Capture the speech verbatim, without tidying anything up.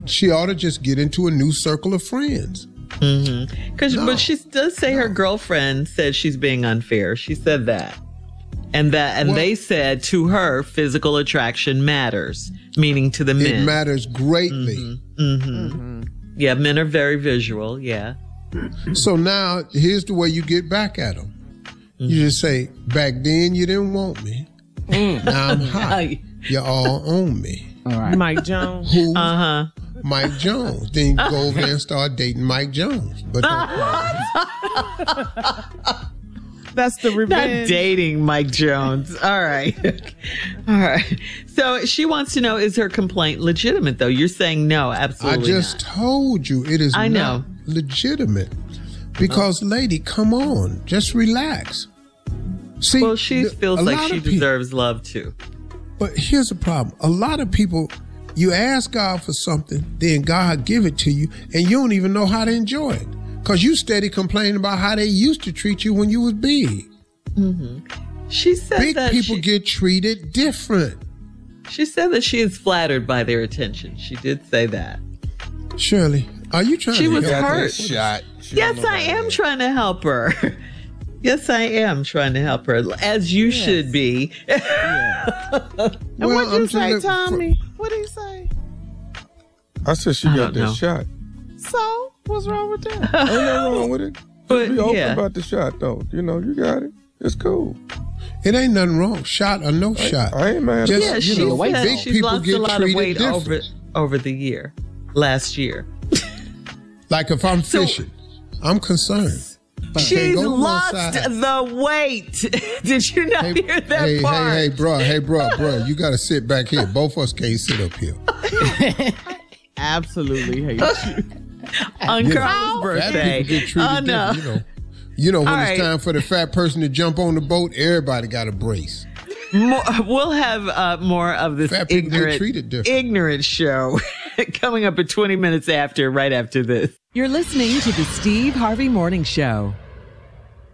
She ought to just get into a new circle of friends. Mm-hmm. Cause, no, but she does say no. her girlfriend said she's being unfair. She said that. And that, and well, they said to her, physical attraction matters, meaning to the men. It matters greatly. Mm-hmm. Mm-hmm. Mm-hmm. Yeah, men are very visual. Yeah. So now, here's the way you get back at them. Mm-hmm. You just say, back then you didn't want me. Mm. Now I'm hot. You all own me. All right. Mike Jones. Who? Uh-huh. Mike Jones. Then you go over there and start dating Mike Jones. But that's the revenge. Not dating Mike Jones. All right. All right. So she wants to know, is her complaint legitimate, though? You're saying no, absolutely I just not. told you it is I not know. legitimate. Because, oh. lady, come on. Just relax. See, well, she the, feels like she deserves people, love, too. But here's the problem. A lot of people, you ask God for something, then God give it to you, and you don't even know how to enjoy it. Because you steady complaining about how they used to treat you when you was big. Mm-hmm. She said big that people she, get treated different. She said that she is flattered by their attention. She did say that. Shirley, are you trying she to was help hurt. her? Shot. Yes, I am that. trying to help her. Yes, I am trying to help her, as you yes. should be. Yeah. And well, what'd you I'm say, Tommy? For... What did he say? I said she I got that know. shot. So, what's wrong with that? Ain't nothing wrong with it. But, be open yeah. about the shot, though. You know, you got it. It's cool. It ain't nothing wrong, shot or no I, shot. I ain't mad. Just, yeah, you she know, said big she's people lost get a lot of weight different. over over the year, last year. Like if I'm So- fishing, I'm concerned. She's go to one lost side. the weight. Did you not Hey, hear that hey, part? hey, hey, bro, hey, bro, bro, you got to sit back here. Both of us can't sit up here. Absolutely hate you. On You know, Carl's birthday. Fat people get treated Oh, no. different, you know. You know, when All it's right. time for the fat person to jump on the boat, everybody got a brace. More, we'll have uh, more of this Fat people get ignorant, treated different. ignorant show coming up at twenty minutes after, right after this. You're listening to the Steve Harvey Morning Show.